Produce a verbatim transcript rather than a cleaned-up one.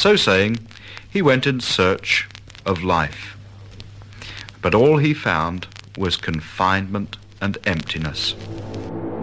So saying, he went in search of life. But all he found was confinement and emptiness.